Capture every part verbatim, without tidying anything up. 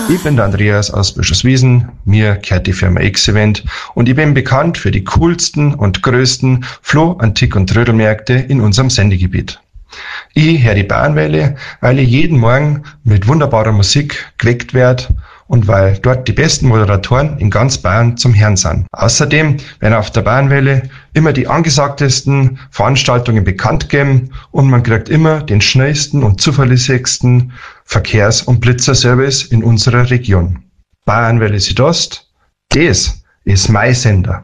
Ich bin der Andreas aus Bischofswiesen, mir gehört die Firma X-Event und ich bin bekannt für die coolsten und größten Floh-, Antik- und Trödelmärkte in unserem Sendegebiet. Ich höre die Bayernwelle, weil ich jeden Morgen mit wunderbarer Musik geweckt werde und weil dort die besten Moderatoren in ganz Bayern zum Hören sind. Außerdem werden auf der Bayernwelle immer die angesagtesten Veranstaltungen bekannt gegeben und man kriegt immer den schnellsten und zuverlässigsten Verkehrs- und Blitzerservice in unserer Region. Bayernwelle Südost, das ist mein Sender.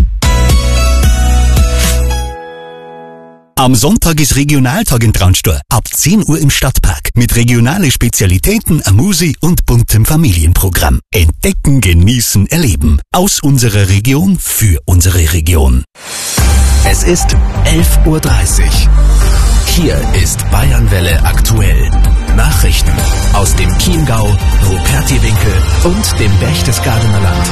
Am Sonntag ist Regionaltag in Traunstein. Ab zehn Uhr im Stadtpark. Mit regionalen Spezialitäten, Amüsi und buntem Familienprogramm. Entdecken, genießen, erleben. Aus unserer Region für unsere Region. Es ist elf Uhr dreißig. Hier ist Bayernwelle aktuell. Nachrichten aus dem Chiemgau, Rupertiwinkel und dem Berchtesgadener Land.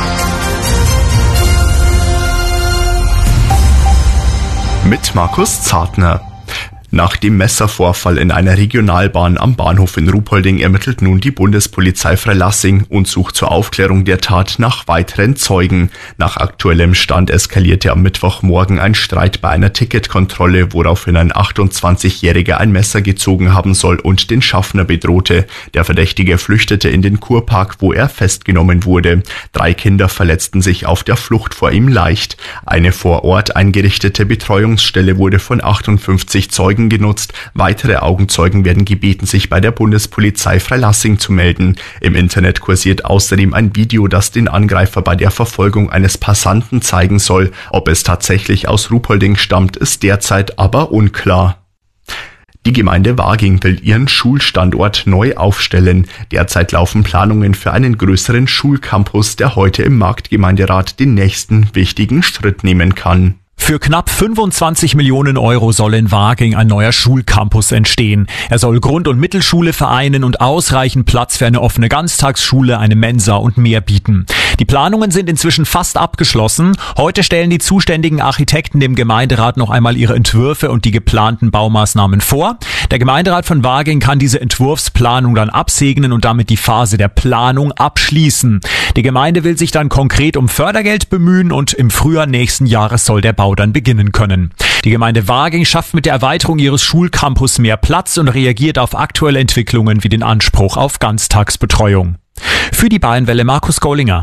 Mit Markus Zartner. Nach dem Messervorfall in einer Regionalbahn am Bahnhof in Ruhpolding ermittelt nun die Bundespolizei Freilassing und sucht zur Aufklärung der Tat nach weiteren Zeugen. Nach aktuellem Stand eskalierte am Mittwochmorgen ein Streit bei einer Ticketkontrolle, woraufhin ein achtundzwanzigjähriger ein Messer gezogen haben soll und den Schaffner bedrohte. Der Verdächtige flüchtete in den Kurpark, wo er festgenommen wurde. Drei Kinder verletzten sich auf der Flucht vor ihm leicht. Eine vor Ort eingerichtete Betreuungsstelle wurde von achtundfünfzig Zeugen genutzt. Weitere Augenzeugen werden gebeten, sich bei der Bundespolizei Freilassing zu melden. Im Internet kursiert außerdem ein Video, das den Angreifer bei der Verfolgung eines Passanten zeigen soll. Ob es tatsächlich aus Ruhpolding stammt, ist derzeit aber unklar. Die Gemeinde Waging will ihren Schulstandort neu aufstellen. Derzeit laufen Planungen für einen größeren Schulcampus, der heute im Marktgemeinderat den nächsten wichtigen Schritt nehmen kann. Für knapp fünfundzwanzig Millionen Euro soll in Waging ein neuer Schulcampus entstehen. Er soll Grund- und Mittelschule vereinen und ausreichend Platz für eine offene Ganztagsschule, eine Mensa und mehr bieten. Die Planungen sind inzwischen fast abgeschlossen. Heute stellen die zuständigen Architekten dem Gemeinderat noch einmal ihre Entwürfe und die geplanten Baumaßnahmen vor. Der Gemeinderat von Waging kann diese Entwurfsplanung dann absegnen und damit die Phase der Planung abschließen. Die Gemeinde will sich dann konkret um Fördergeld bemühen und im Frühjahr nächsten Jahres soll der Bau dann beginnen können. Die Gemeinde Waging schafft mit der Erweiterung ihres Schulcampus mehr Platz und reagiert auf aktuelle Entwicklungen wie den Anspruch auf Ganztagsbetreuung. Für die Bayernwelle Markus Gollinger.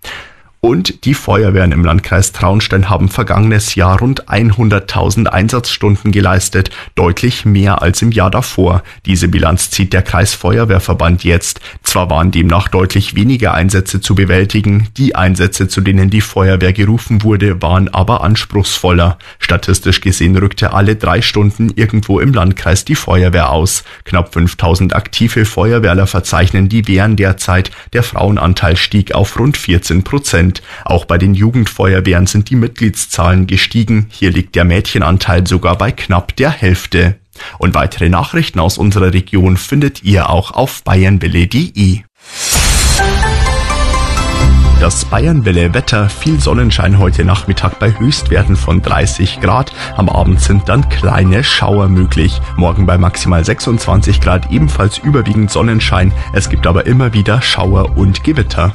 Und die Feuerwehren im Landkreis Traunstein haben vergangenes Jahr rund hunderttausend Einsatzstunden geleistet, deutlich mehr als im Jahr davor. Diese Bilanz zieht der Kreisfeuerwehrverband jetzt. Zwar waren demnach deutlich weniger Einsätze zu bewältigen, die Einsätze, zu denen die Feuerwehr gerufen wurde, waren aber anspruchsvoller. Statistisch gesehen rückte alle drei Stunden irgendwo im Landkreis die Feuerwehr aus. Knapp fünftausend aktive Feuerwehrler verzeichnen die Wehren derzeit. Der Frauenanteil stieg auf rund vierzehn Prozent. Auch bei den Jugendfeuerwehren sind die Mitgliedszahlen gestiegen. Hier liegt der Mädchenanteil sogar bei knapp der Hälfte. Und weitere Nachrichten aus unserer Region findet ihr auch auf bayernwelle punkt de. Das Bayernwelle-Wetter, viel Sonnenschein heute Nachmittag bei Höchstwerten von dreißig Grad. Am Abend sind dann kleine Schauer möglich. Morgen bei maximal sechsundzwanzig Grad ebenfalls überwiegend Sonnenschein. Es gibt aber immer wieder Schauer und Gewitter.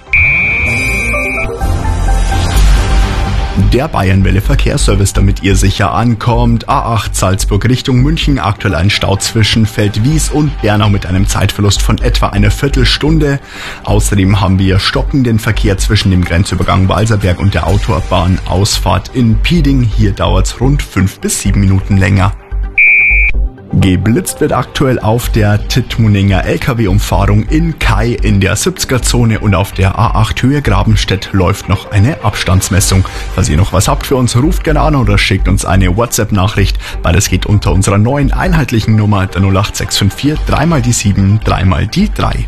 Der Bayernwelle Verkehrsservice, damit ihr sicher ankommt. A acht Salzburg Richtung München, aktuell ein Stau zwischen Feldwies und Bernau mit einem Zeitverlust von etwa einer Viertelstunde. Außerdem haben wir stockenden Verkehr zwischen dem Grenzübergang Walserberg und der Autobahnausfahrt in Pieding. Hier dauert's rund fünf bis sieben Minuten länger. Geblitzt wird aktuell auf der Tittmuninger L K W-Umfahrung in Kai in der siebziger-Zone und auf der A acht Höhe Grabenstedt läuft noch eine Abstandsmessung. Falls ihr noch was habt für uns, ruft gerne an oder schickt uns eine WhatsApp-Nachricht. Beides geht unter unserer neuen einheitlichen Nummer, der null acht sechs fünf vier, dreimal die sieben, dreimal die drei.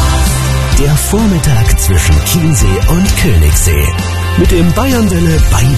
Der Vormittag zwischen Chiemsee und Königssee. Mit dem Bayernwelle bei